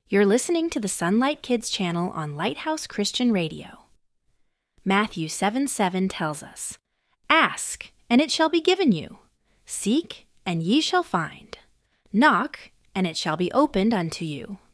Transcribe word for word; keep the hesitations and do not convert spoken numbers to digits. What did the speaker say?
You're listening to the Sunlight Kids channel on Lighthouse Christian Radio. Matthew seven seven tells us, "Ask, and it shall be given you. Seek, and ye shall find. Knock, and it shall be opened unto you."